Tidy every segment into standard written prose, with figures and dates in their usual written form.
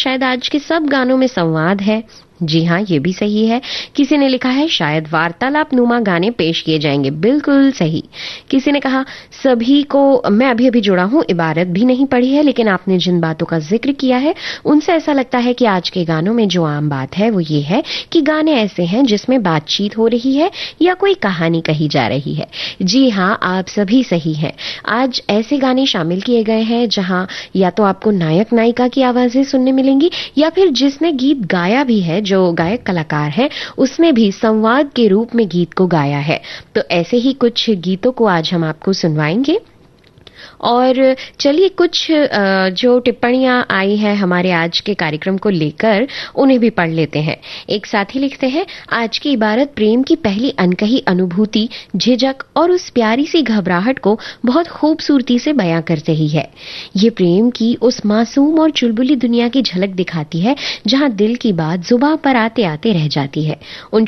शायद आज के सब गानों में संवाद है। जी हाँ, ये भी सही है। किसी ने लिखा है शायद वार्तालाप नुमा गाने पेश किए जाएंगे। बिल्कुल सही। किसी ने कहा सभी को मैं अभी अभी जुड़ा हूं, इबारत भी नहीं पढ़ी है, लेकिन आपने जिन बातों का जिक्र किया है उनसे ऐसा लगता है कि आज के गानों में जो आम बात है वो ये है कि गाने ऐसे हैं जिसमें बातचीत हो रही है या कोई कहानी कही जा रही है। जी हाँ, आप सभी सही हैं। आज ऐसे गाने शामिल किए गए हैं जहां या तो आपको नायक नायिका की आवाजें सुनने मिलेंगी या फिर जिसने गीत गाया भी है, जो गायक कलाकार है, उसने भी संवाद के रूप में गीत को गाया है। तो ऐसे ही कुछ गीतों को आज हम आपको सुनवाएंगे। और चलिए कुछ जो टिप्पणियां आई हैं हमारे आज के कार्यक्रम को लेकर उन्हें भी पढ़ लेते हैं। एक साथी लिखते हैं, आज की इबारत प्रेम की पहली अनकही अनुभूति, झिझक और उस प्यारी सी घबराहट को बहुत खूबसूरती से बयां कर रही है। ये प्रेम की उस मासूम और चुलबुली दुनिया की झलक दिखाती है जहां दिल की बात जुबान पर आते आते रह जाती है।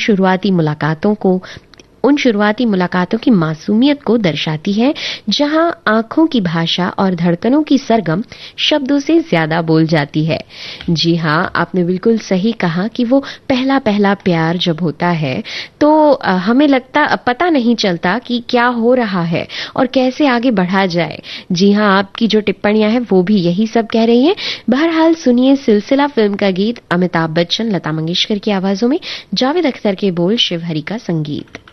उन शुरुआती मुलाकातों की मासूमियत को दर्शाती है जहां आंखों की भाषा और धड़कनों की सरगम शब्दों से ज्यादा बोल जाती है। जी हाँ, आपने बिल्कुल सही कहा कि वो पहला पहला प्यार जब होता है तो हमें पता नहीं चलता कि क्या हो रहा है और कैसे आगे बढ़ा जाए। जी हाँ, आपकी जो टिप्पणियां हैं वो भी यही सब कह रही हैं। बहरहाल सुनिए सिलसिला फिल्म का गीत, अमिताभ बच्चन, लता मंगेशकर की आवाजों में, जावेद अख्तर के बोल, शिव हरी का संगीत।